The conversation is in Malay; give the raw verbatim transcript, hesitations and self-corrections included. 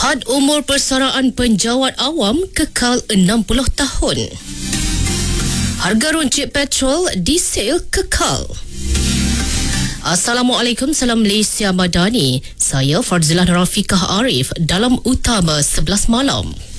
Had umur persaraan penjawat awam kekal enam puluh tahun. Harga runcit petrol, diesel kekal. Assalamualaikum, salam Malaysia Madani. Saya Farzilah Rafiqah Arif dalam Utama sebelas Malam.